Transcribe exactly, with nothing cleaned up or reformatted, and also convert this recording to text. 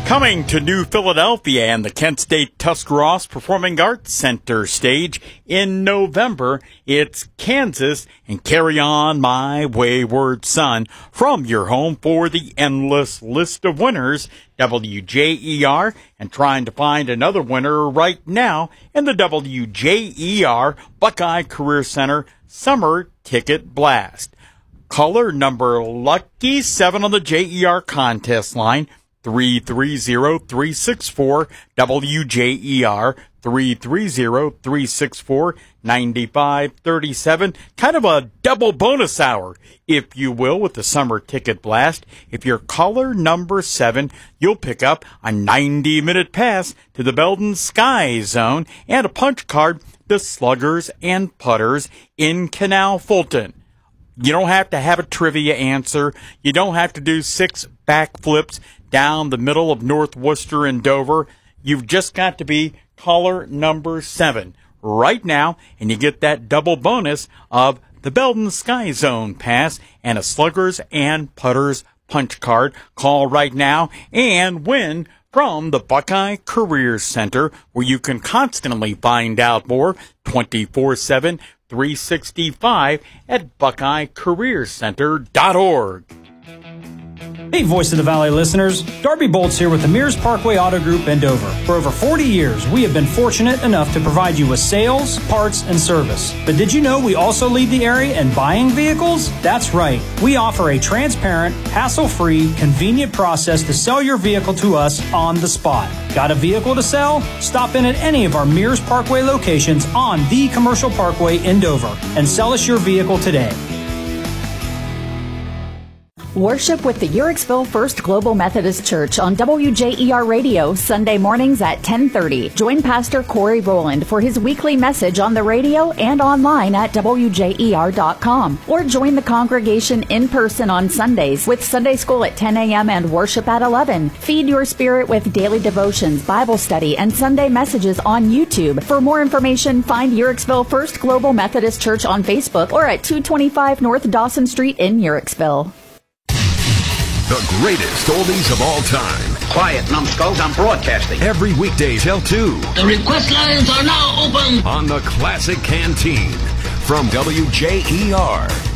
Coming to New Philadelphia and the Kent State Tuscarawas Performing Arts Center stage in November, it's Kansas and Carry On My Wayward Son from your home for the endless list of winners, W J E R, and trying to find another winner right now in the W J E R Buckeye Career Center Summer Ticket Blast. Caller number lucky seven on the J E R contest line, three three zero, three six four, W J E R, three three zero, three six four, nine five three seven. Kind of a double bonus hour, if you will, with the Summer Ticket Blast. If you're caller number seven, you'll pick up a ninety-minute pass to the Belden Sky Zone and a punch card to Sluggers and Putters in Canal Fulton. You don't have to have a trivia answer. You don't have to do six backflips down the middle of North Worcester and Dover. You've just got to be caller number seven right now, and you get that double bonus of the Belden Sky Zone pass and a Sluggers and Putters punch card. Call right now and win from the Buckeye Career Center, where you can constantly find out more twenty-four seven, three sixty-five at buckeye career center dot org. Hey, Voice of the Valley listeners, Darby Bolts here with the Mears Parkway Auto Group in Dover. For over forty years, we have been fortunate enough to provide you with sales, parts, and service. But did you know we also lead the area in buying vehicles? That's right. We offer a transparent, hassle-free, convenient process to sell your vehicle to us on the spot. Got a vehicle to sell? Stop in at any of our Mears Parkway locations on the Commercial Parkway in Dover and sell us your vehicle today. Worship with the Uricksville First Global Methodist Church on W J E R Radio Sunday mornings at ten thirty. Join Pastor Corey Rowland for his weekly message on the radio and online at W J E R dot com. Or join the congregation in person on Sundays with Sunday school at ten a.m. and worship at eleven. Feed your spirit with daily devotions, Bible study, and Sunday messages on YouTube. For more information, find Uricksville First Global Methodist Church on Facebook or at two twenty-five North Dawson Street in Uricksville. The greatest oldies of all time. Quiet, numbskulls, I'm broadcasting. Every weekday till two. The request lines are now open. On the Classic Canteen from W J E R.